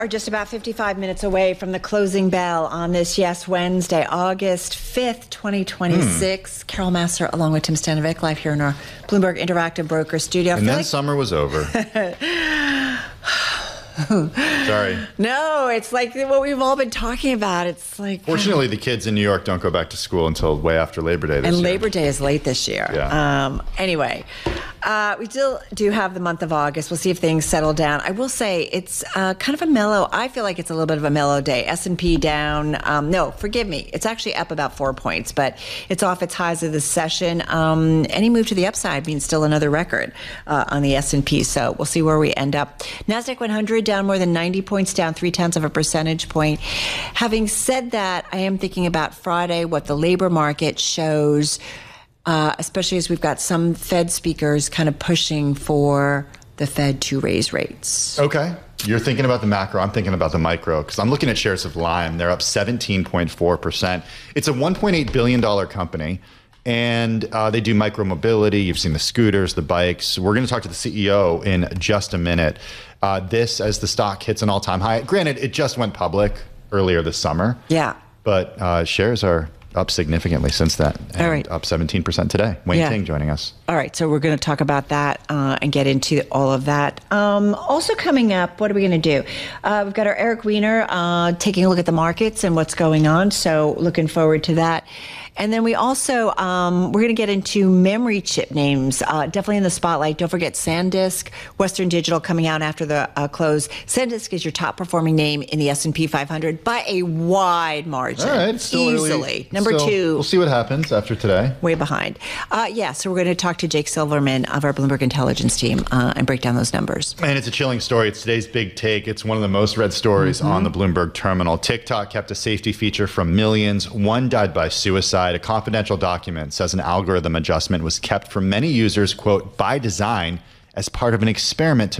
Are just about 55 minutes away from the closing bell on this Wednesday, August 5th, 2026. Carol Massar along with Tim Stanovic live here in our Bloomberg Interactive Broker studio. And then summer was over. Sorry. No, it's like what we've all been talking about. It's like... Fortunately, the kids in New York don't go back to school until way after Labor Day this year. And Labor Day is late this year. Yeah. Anyway, we still do have the month of August. We'll see if things settle down. I will say it's kind of a mellow... I feel like it's a little bit of a mellow day. S&P down... no, forgive me. It's actually up about 4 points, but it's off its highs of the session. Any move to the upside means still another record on the S&P, so we'll see where we end up. NASDAQ 100 down more than 90 points, down 0.3 of a percentage point. Having said that, I am thinking about Friday, what the labor market shows, especially as we've got some Fed speakers kind of pushing for the Fed to raise rates. Okay. You're thinking about the macro. I'm thinking about the micro because I'm looking at shares of Lime. They're up 17.4%. It's a $1.8 billion company. And they do micro-mobility. You've seen the scooters, the bikes. We're going to talk to the CEO in just a minute. This, as the stock hits an all-time high. Granted, it just went public earlier this summer. Yeah. But shares are up significantly since that. And all right. Up 17% today. Wayne Ting joining us. All right. So we're going to talk about that and get into all of that. Also coming up, what are we going to do? We've got our Eric Weiner taking a look at the markets and what's going on. So looking forward to that. And then we also, we're going to get into memory chip names, definitely in the spotlight. Don't forget SanDisk, Western Digital coming out after the close. SanDisk is your top performing name in the S&P 500 by a wide margin. All right. Still easily. Early. Number two. We'll see what happens after today. Way behind. So we're going to talk to Jake Silverman of our Bloomberg Intelligence team and break down those numbers. And it's a chilling story. It's today's big take. It's one of the most read stories on the Bloomberg terminal. TikTok kept a safety feature from millions. One died by suicide. A confidential document says an algorithm adjustment was kept from many users, quote, by design as part of an experiment to